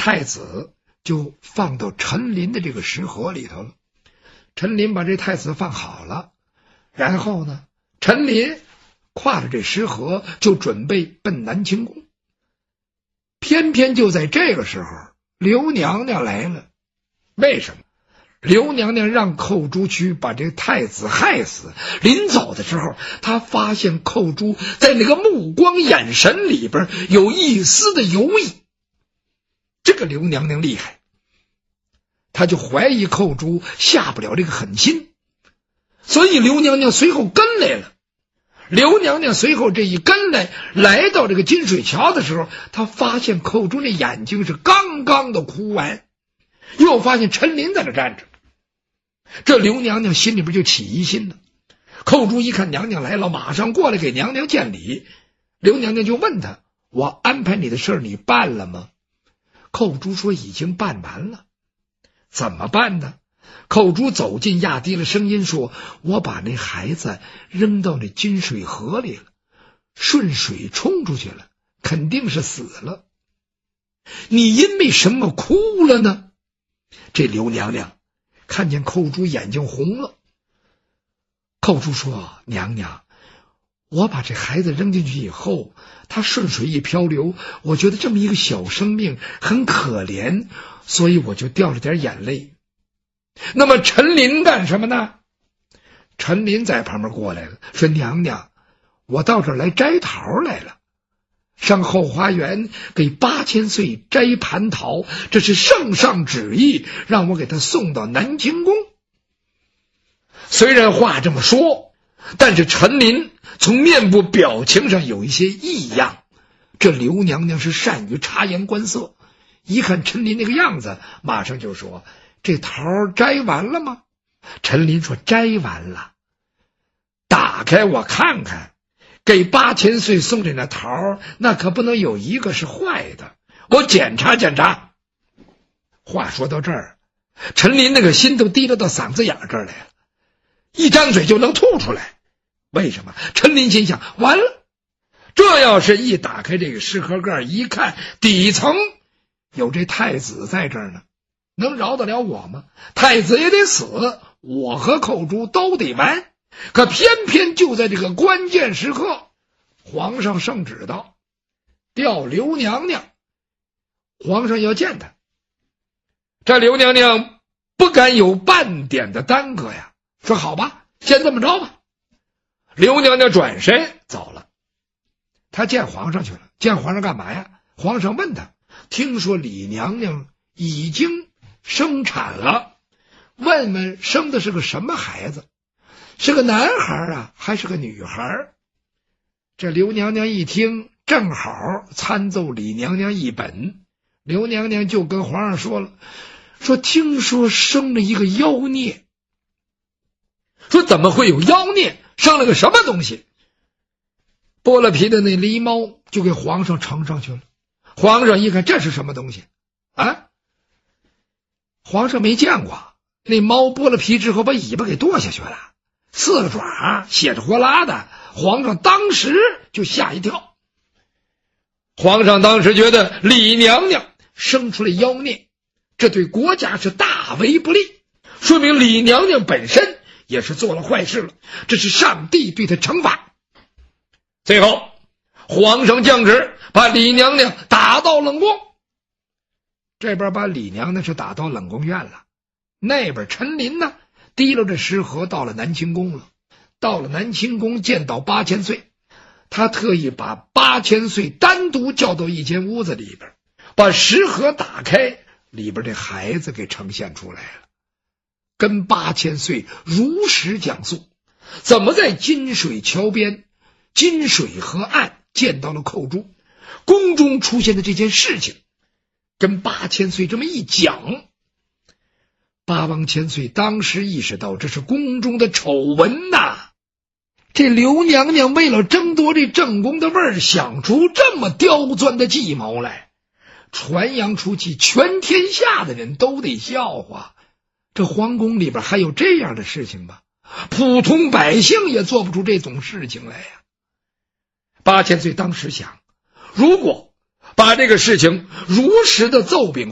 太子就放到陈琳的这个食盒里头了。陈琳把这太子放好了，然后呢，陈琳挎着这食盒就准备奔南清宫。偏偏就在这个时候，刘娘娘来了。为什么？刘娘娘让寇珠去把这太子害死，临走的时候，她发现寇珠在那个目光眼神里边有一丝的犹豫。这个刘娘娘厉害，她就怀疑寇珠下不了这个狠心，所以刘娘娘随后跟来了。刘娘娘随后这一跟来到这个金水桥的时候，她发现寇珠那眼睛是刚刚的哭完，又发现陈琳在那站着。这刘娘娘心里边就起疑心了。寇珠一看娘娘来了，马上过来给娘娘见礼。刘娘娘就问他：我安排你的事你办了吗？寇珠说已经办完了。怎么办呢？寇珠走近，压低了声音说：我把那孩子扔到那金水河里了，顺水冲出去了，肯定是死了。你因为什么哭了呢？这刘娘娘看见寇珠眼睛红了。寇珠说：娘娘，我把这孩子扔进去以后，他顺水一漂流，我觉得这么一个小生命很可怜，所以我就掉了点眼泪。那么陈琳干什么呢？陈琳在旁边过来了，说：娘娘，我到这儿来摘桃来了，上后花园给8000岁摘蟠桃，这是圣上旨意，让我给他送到南清宫。虽然话这么说，但是陈琳从面部表情上有一些异样。这刘娘娘是善于察言观色，一看陈琳那个样子，马上就说：这桃摘完了吗？陈琳说：摘完了。打开我看看，给8000岁送这那桃，那可不能有一个是坏的，我检查检查。话说到这儿，陈琳那个心都提溜到嗓子眼这儿来了，一张嘴就能吐出来。为什么？陈琳心想，完了，这要是一打开这个食盒盖一看，底层有这太子在这儿呢，能饶得了我吗？太子也得死，我和寇珠都得完。可偏偏就在这个关键时刻，皇上圣旨到，调刘娘娘，皇上要见他。这刘娘娘不敢有半点的耽搁呀，说好吧，先这么着吧。刘娘娘转身走了。她见皇上去了。见皇上干嘛呀？皇上问她，听说李娘娘已经生产了，问问生的是个什么孩子，是个男孩啊还是个女孩？这刘娘娘一听，正好参奏李娘娘一本。刘娘娘就跟皇上说了，说听说生了一个妖孽。说怎么会有妖孽？生了个什么东西？剥了皮的那狸猫就给皇上呈上去了。皇上一看，这是什么东西啊？皇上没见过。那猫剥了皮之后把尾巴给剁下去了，4个爪血着活拉的，皇上当时就吓一跳。皇上当时觉得李娘娘生出了妖孽，这对国家是大为不利，说明李娘娘本身也是做了坏事了，这是上帝对他惩罚。最后皇上降旨，把李娘娘打到冷宫。这边把李娘娘是打到冷宫院了，那边陈琳呢提溜着食盒到了南清宫了。到了南清宫见到8000岁，他特意把8000岁单独叫到一间屋子里边，把食盒打开，里边这孩子给呈现出来了，跟8000岁如实讲述怎么在金水桥边金水河岸见到了寇珠，宫中出现的这件事情，跟8000岁这么一讲。八王千岁当时意识到这是宫中的丑闻呐。这刘娘娘为了争夺这正宫的位儿，想出这么刁钻的计谋来，传扬出去，全天下的人都得笑话。这皇宫里边还有这样的事情吗？普通百姓也做不出这种事情来呀。8000岁当时想，如果把这个事情如实的奏禀